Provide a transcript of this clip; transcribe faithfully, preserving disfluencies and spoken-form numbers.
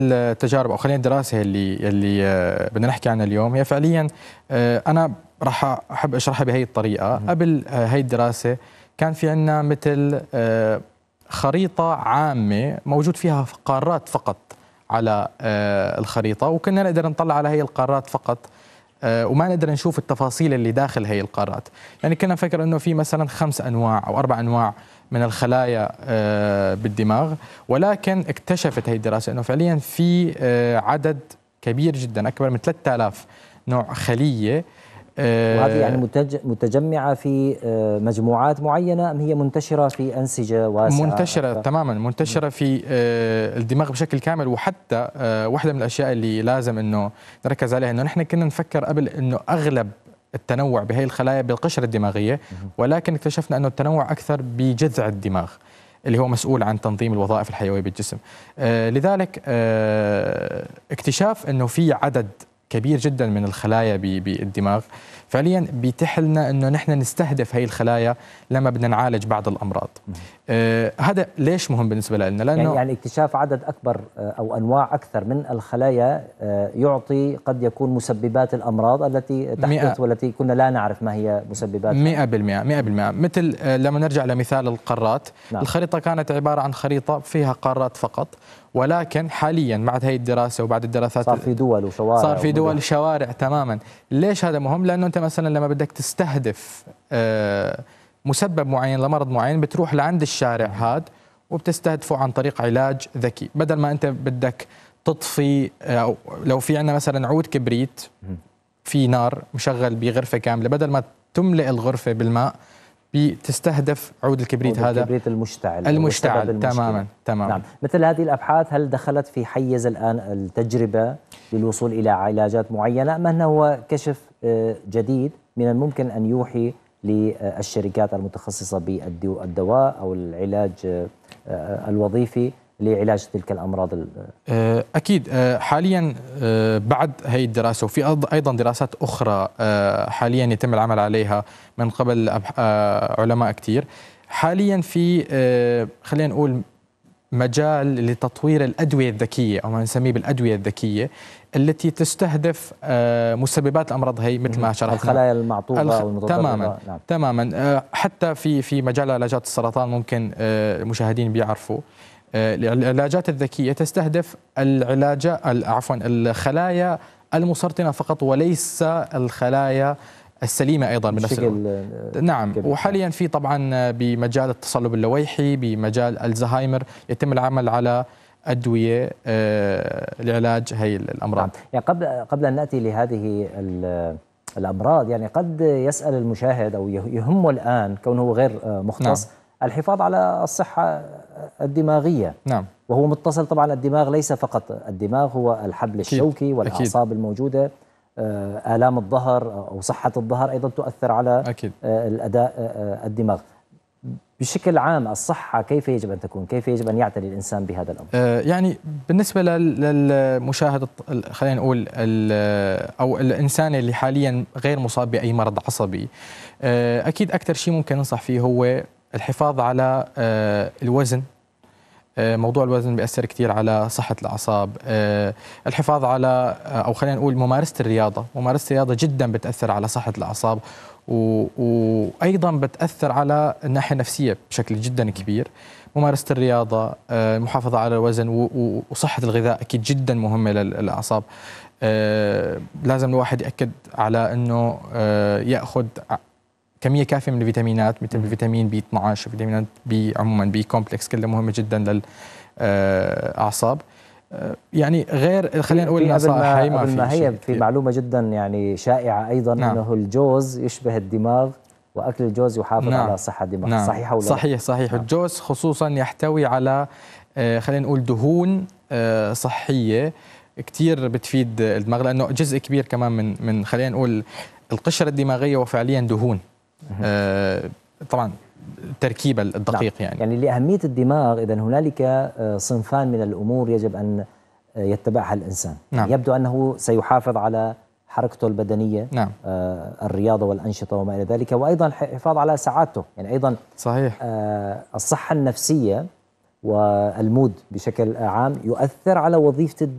التجارب او خلينا الدراسه اللي اللي بدنا نحكي عنها اليوم هي فعليا انا راح احب اشرحها بهي الطريقه. قبل هي الدراسه كان في عندنا مثل خريطه عامه موجود فيها قارات فقط على الخريطه، وكنا نقدر نطلع على هي القارات فقط وما نقدر نشوف التفاصيل اللي داخل هي القارات. يعني كنا نفكر انه في مثلا خمس انواع او اربع انواع من الخلايا بالدماغ، ولكن اكتشفت هي الدراسه انه فعليا في عدد كبير جدا اكبر من ثلاثة آلاف نوع خليه. وهذه يعني متجمعه في مجموعات معينه ام هي منتشره في انسجه واسعه؟ منتشره أكثر؟ تماما منتشره في الدماغ بشكل كامل. وحتى واحده من الاشياء اللي لازم انه نركز عليها انه نحن كنا نفكر قبل انه اغلب التنوع بهي الخلايا بالقشره الدماغيه، ولكن اكتشفنا انه التنوع اكثر بجذع الدماغ اللي هو مسؤول عن تنظيم الوظائف الحيويه بالجسم. آه لذلك آه اكتشاف انه في عدد كبير جدا من الخلايا بالدماغ فعليا بيتيح لنا انه نحن نستهدف هي الخلايا لما بدنا نعالج بعض الامراض. آه هذا ليش مهم بالنسبه لنا؟ لانه يعني, يعني اكتشاف عدد اكبر او انواع اكثر من الخلايا يعطي قد يكون مسببات الامراض التي تحدث والتي كنا لا نعرف ما هي مسبباتها. مئة بالمئة مئة بالمئة. مثل لما نرجع لمثال القارات، نعم. الخريطه كانت عباره عن خريطه فيها قارات فقط، ولكن حاليا بعد هي الدراسه وبعد الدراسات صار في دول وشوارع صار في دول وشوارع تماما. ليش هذا مهم؟ لانه انت مثلا لما بدك تستهدف مسبب معين لمرض معين بتروح لعند الشارع هذا وبتستهدفه عن طريق علاج ذكي، بدل ما انت بدك تطفي أو لو في عندنا مثلا عود كبريت في نار مشغل بغرفه كامله، بدل ما تملئ الغرفه بالماء بتستهدف عود الكبريت عود هذا الكبريت المشتعل المشتعل تماما تماما. نعم. مثل هذه الابحاث هل دخلت في حيز الان التجربه للوصول الى علاجات معينه ام انه هو كشف جديد من الممكن ان يوحي للشركات المتخصصه بالدواء او العلاج الوظيفي لعلاج تلك الامراض؟ اكيد حاليا بعد هي الدراسه وفي ايضا دراسات اخرى حاليا يتم العمل عليها من قبل علماء كثير. حاليا في خلينا نقول مجال لتطوير الادويه الذكيه او ما نسميه بالادويه الذكيه التي تستهدف مسببات الامراض هي مثل ما شرحنا، الخلايا المعطوبه الخ... او المتضرره. تماما نعم. تماما. حتى في في مجال علاجات السرطان ممكن المشاهدين بيعرفوا العلاجات الذكيه تستهدف العلاج عفوا الخلايا المسرطنه فقط وليس الخلايا السليمه ايضا بنفس الوقت. نعم. وحاليا في طبعا بمجال التصلب اللويحي بمجال الزهايمر يتم العمل على ادويه لعلاج هي الامراض. نعم. يعني قبل قبل ان ناتي لهذه الامراض، يعني قد يسال المشاهد او يهمه الان كونه غير مختص، نعم. الحفاظ على الصحه الدماغيه. نعم. وهو متصل طبعا، الدماغ ليس فقط الدماغ، هو الحبل الشوكي والاعصاب أكيد. الموجوده، آلام الظهر أو صحة الظهر أيضا تؤثر على أكيد. الأداء الدماغ. بشكل عام الصحة كيف يجب أن تكون؟ كيف يجب أن يعتني الإنسان بهذا الأمر؟ يعني بالنسبة للمشاهد خلينا نقول أو الإنسان اللي حاليا غير مصاب بأي مرض عصبي، أكيد أكثر شيء ممكن ننصح فيه هو الحفاظ على الوزن. موضوع الوزن بيأثر كثير على صحة الأعصاب. الحفاظ على أو خلينا نقول ممارسة الرياضة، ممارسة الرياضة جدا بتأثر على صحة الأعصاب وأيضا بتأثر على الناحية النفسية بشكل جدا كبير. ممارسة الرياضة، المحافظة على الوزن وصحة الغذاء أكيد جدا مهمة للأعصاب. لازم الواحد يأكد على أنه يأخذ كمية كافية من الفيتامينات مثل فيتامين بي اثني عشر، فيتامينات بي عموما، بي كومبلكس، كلها مهمة جدا للأعصاب. يعني غير خلينا نقول نصائح هي ما, في ما هي في معلومة جدا يعني شائعة أيضا، نعم. أنه الجوز يشبه الدماغ وأكل الجوز يحافظ نعم. على صحة الدماغ. نعم. صحيح ولا صحيح صحيح. نعم. الجوز خصوصا يحتوي على خلينا نقول دهون صحية كثير بتفيد الدماغ، لأنه جزء كبير كمان من من خلينا نقول القشرة الدماغية وفعليا دهون. آه طبعا التركيبة الدقيق. نعم. يعني يعني لأهمية الدماغ إذن هنالك صنفان من الأمور يجب أن يتبعها الإنسان. نعم. يبدو أنه سيحافظ على حركته البدنية، نعم. آه الرياضة والأنشطة وما إلى ذلك، وأيضا حفاظ على سعادته. يعني أيضا صحيح. آه الصحة النفسية والمود بشكل عام يؤثر على وظيفة